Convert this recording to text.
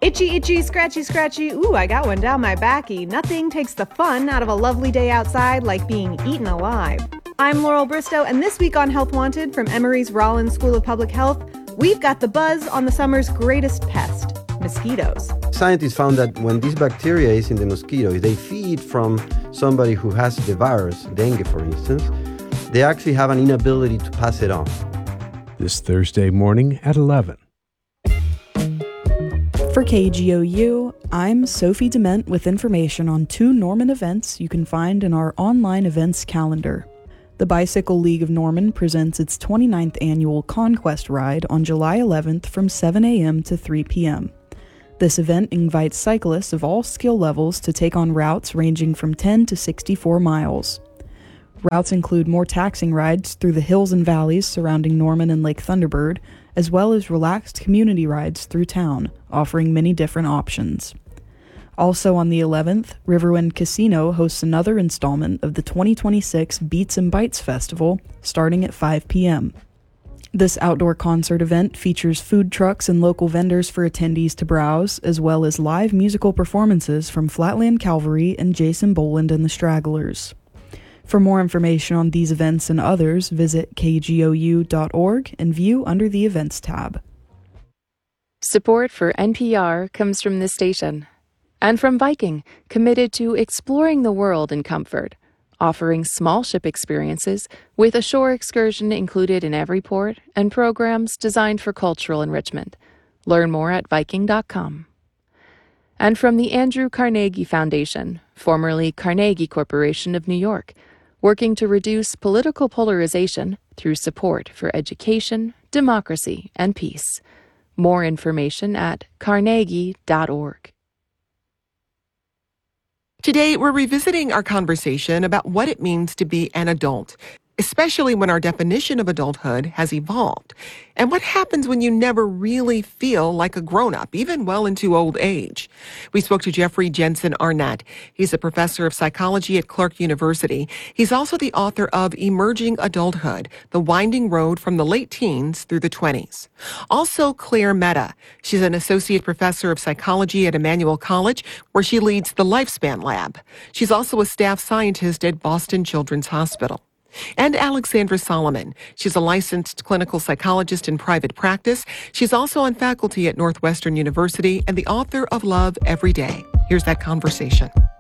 Itchy, itchy, scratchy, scratchy. Ooh, I got one down my backy. Nothing takes the fun out of a lovely day outside like being eaten alive. I'm Laurel Bristow, and this week on Health Wanted from Emory's Rollins School of Public Health, we've got the buzz on the summer's greatest pest, mosquitoes. Scientists found that when this bacteria is in the mosquito, they feed from somebody who has the virus, dengue for instance, they actually have an inability to pass it on. This Thursday morning at 11. For KGOU, I'm Sophie Dement with information on 2 Norman events you can find in our online events calendar. The Bicycle League of Norman presents its 29th annual Conquest Ride on July 11th from 7 a.m. to 3 p.m. This event invites cyclists of all skill levels to take on routes ranging from 10 to 64 miles. Routes include more taxing rides through the hills and valleys surrounding Norman and Lake Thunderbird, as well as relaxed community rides through town, offering many different options. Also on the 11th, Riverwind Casino hosts another installment of the 2026 Beats and Bites Festival, starting at 5 p.m. This outdoor concert event features food trucks and local vendors for attendees to browse, as well as live musical performances from Flatland Cavalry and Jason Boland and the Stragglers. For more information on these events and others, visit kgou.org and view under the Events tab. Support for NPR comes from this station and from Viking, committed to exploring the world in comfort, offering small ship experiences with a shore excursion included in every port and programs designed for cultural enrichment. Learn more at Viking.com. And from the Andrew Carnegie Foundation, formerly Carnegie Corporation of New York, working to reduce political polarization through support for education, democracy, and peace. More information at carnegie.org. Today, we're revisiting our conversation about what it means to be an adult, especially when our definition of adulthood has evolved, and what happens when you never really feel like a grown-up, even well into old age. We spoke to Jeffrey Jensen Arnett. He's a professor of psychology at Clark University. He's also the author of Emerging Adulthood, The Winding Road from the Late Teens Through the 20s. Also, Claire Mehta. She's an associate professor of psychology at Emmanuel College, where she leads the Lifespan Lab. She's also a staff scientist at Boston Children's Hospital. And Alexandra Solomon. She's a licensed clinical psychologist in private practice. She's also on faculty at Northwestern University and the author of Love Every Day. Here's that conversation.